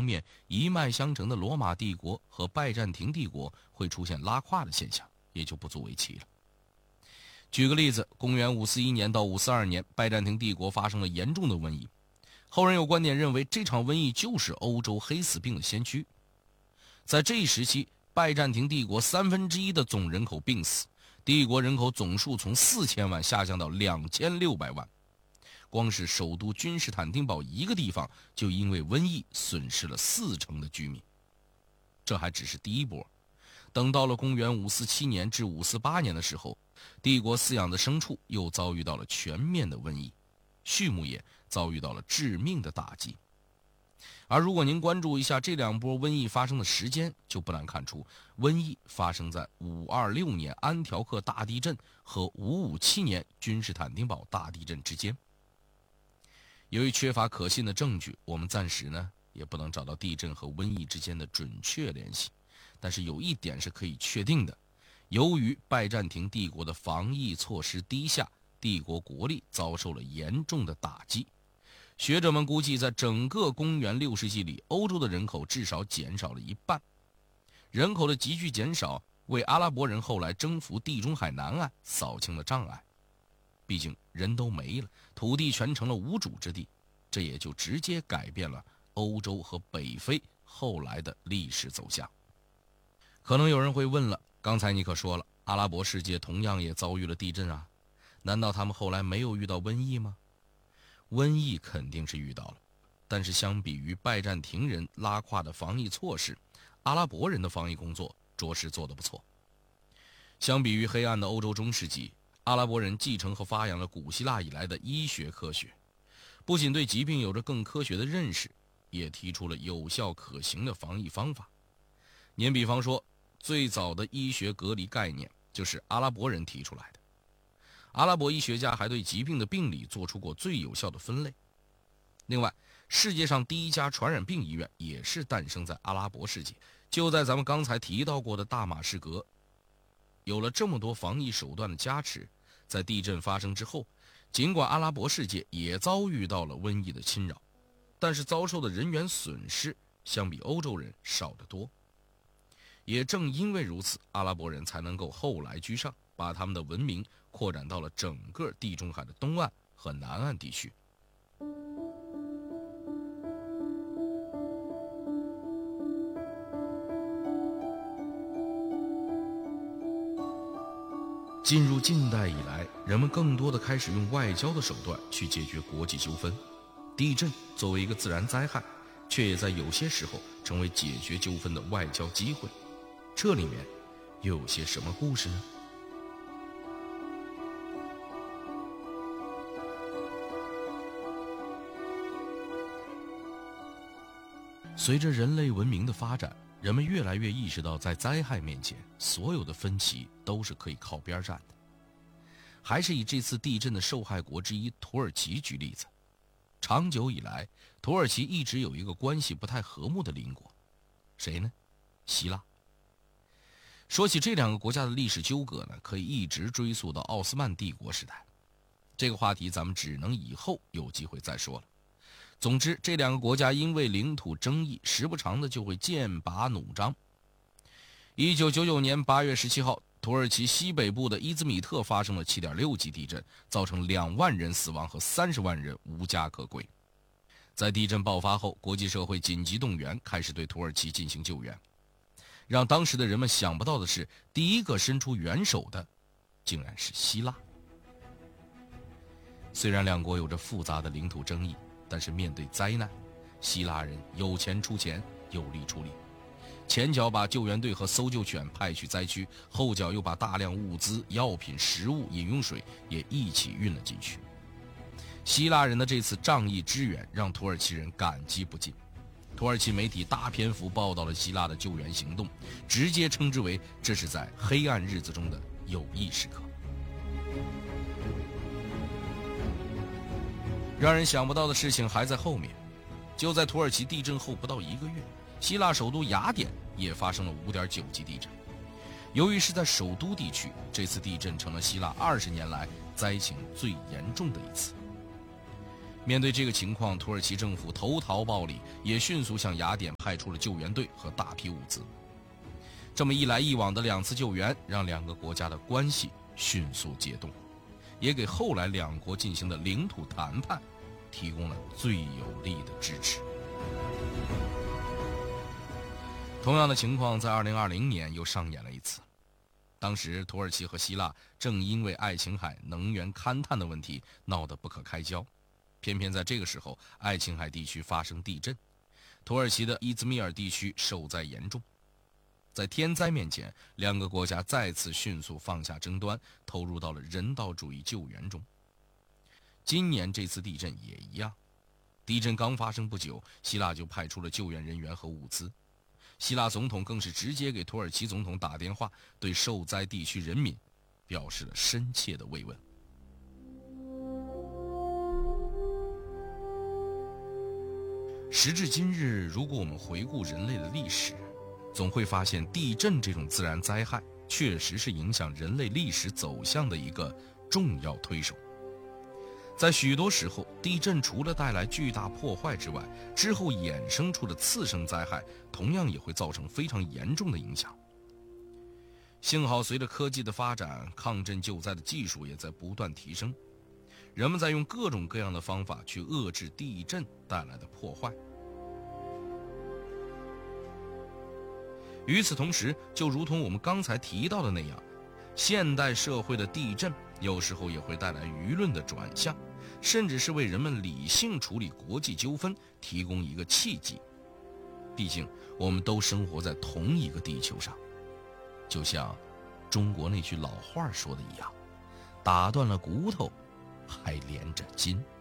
面一脉相承的罗马帝国和拜占庭帝国会出现拉胯的现象，也就不足为奇了。举个例子，公元541年到542年，拜占庭帝国发生了严重的瘟疫。后人有观点认为，这场瘟疫就是欧洲黑死病的先驱。在这一时期，拜占庭帝国1/3的总人口病死，帝国人口总数从4000万下降到2600万。光是首都君士坦丁堡一个地方就因为瘟疫损失了40%的居民。这还只是第一波，等到了公元547年至548年的时候，帝国饲养的牲畜又遭遇到了全面的瘟疫，畜牧业遭遇到了致命的打击。而如果您关注一下这两波瘟疫发生的时间，就不难看出，瘟疫发生在526年安条克大地震和557年君士坦丁堡大地震之间。由于缺乏可信的证据，我们暂时也不能找到地震和瘟疫之间的准确联系。但是有一点是可以确定的，由于拜占庭帝国的防疫措施低下，帝国国力遭受了严重的打击。学者们估计，在整个公元6世纪里，欧洲的人口至少减少了一半。人口的急剧减少，为阿拉伯人后来征服地中海南岸扫清了障碍。毕竟人都没了，土地全成了无主之地，这也就直接改变了欧洲和北非后来的历史走向。可能有人会问了，刚才你可说了，阿拉伯世界同样也遭遇了地震啊，难道他们后来没有遇到瘟疫吗？瘟疫肯定是遇到了，但是相比于拜占庭人拉胯的防疫措施，阿拉伯人的防疫工作着实做得不错。相比于黑暗的欧洲中世纪，阿拉伯人继承和发扬了古希腊以来的医学科学，不仅对疾病有着更科学的认识，也提出了有效可行的防疫方法。您比方说，最早的医学隔离概念就是阿拉伯人提出来的。阿拉伯医学家还对疾病的病理做出过最有效的分类。另外，世界上第一家传染病医院也是诞生在阿拉伯世界，就在咱们刚才提到过的大马士革。有了这么多防疫手段的加持，在地震发生之后，尽管阿拉伯世界也遭遇到了瘟疫的侵扰，但是遭受的人员损失相比欧洲人少得多。也正因为如此，阿拉伯人才能够后来居上，把他们的文明扩展到了整个地中海的东岸和南岸地区。进入近代以来，人们更多的开始用外交的手段去解决国际纠纷。地震作为一个自然灾害，却也在有些时候成为解决纠纷的外交机会。这里面又有些什么故事呢？随着人类文明的发展，人们越来越意识到，在灾害面前，所有的分歧都是可以靠边站的。还是以这次地震的受害国之一土耳其举例子，长久以来，土耳其一直有一个关系不太和睦的邻国，谁呢？希腊。说起这两个国家的历史纠葛呢，可以一直追溯到奥斯曼帝国时代。这个话题咱们只能以后有机会再说了。总之，这两个国家因为领土争议，时不常的就会剑拔弩张。1999年8月17号，土耳其西北部的伊兹密特发生了7.6级地震，造成2万人死亡和30万人无家可归。在地震爆发后，国际社会紧急动员，开始对土耳其进行救援。让当时的人们想不到的是，第一个伸出援手的竟然是希腊。虽然两国有着复杂的领土争议，但是面对灾难，希腊人有钱出钱，有力出力，前脚把救援队和搜救犬派去灾区，后脚又把大量物资、药品、食物、饮用水也一起运了进去。希腊人的这次仗义支援让土耳其人感激不尽。土耳其媒体大篇幅报道了希腊的救援行动，直接称之为这是在黑暗日子中的有益时刻。让人想不到的事情还在后面。就在土耳其地震后不到1个月，希腊首都雅典也发生了5.9级地震。由于是在首都地区，这次地震成了希腊20年来灾情最严重的一次。 面对这个情况，土耳其政府投桃报李，也迅速向雅典派出了救援队和大批物资。这么一来一往的2次救援，让2个国家的关系迅速解冻，也给后来2国进行的领土谈判提供了最有力的支持。同样的情况在2020年又上演了一次。当时土耳其和希腊正因为爱琴海能源勘探的问题闹得不可开交，偏偏在这个时候，爱琴海地区发生地震，土耳其的伊兹密尔地区受灾严重。在天灾面前，2个国家再次迅速放下争端，投入到了人道主义救援中。今年这次地震也一样，地震刚发生不久，希腊就派出了救援人员和物资。希腊总统更是直接给土耳其总统打电话，对受灾地区人民表示了深切的慰问。时至今日，如果我们回顾人类的历史，总会发现地震这种自然灾害确实是影响人类历史走向的一个重要推手。在许多时候，地震除了带来巨大破坏之外，之后衍生出的次生灾害同样也会造成非常严重的影响。幸好随着科技的发展，抗震救灾的技术也在不断提升，人们在用各种各样的方法去遏制地震带来的破坏。与此同时，就如同我们刚才提到的那样，现代社会的地震有时候也会带来舆论的转向，甚至是为人们理性处理国际纠纷提供一个契机。毕竟我们都生活在同一个地球上，就像中国那句老话说的一样，打断了骨头还连着筋。